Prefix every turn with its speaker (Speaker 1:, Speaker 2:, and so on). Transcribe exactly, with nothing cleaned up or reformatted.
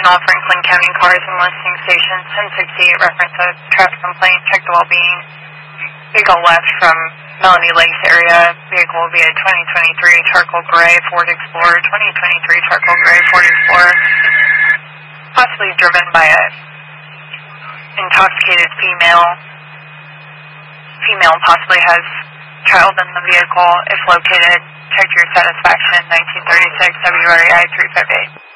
Speaker 1: all Franklin County cars and listing stations. ten sixty-eight reference a traffic complaint. Check the well-being. Vehicle left from Melanie Lakes area. Vehicle will be a twenty twenty-three charcoal gray Ford Explorer. twenty twenty-three charcoal gray Ford Explorer. Possibly driven by a intoxicated female. Female possibly has child in the vehicle. If located, check your satisfaction. nineteen thirty-six W R E I three five eight.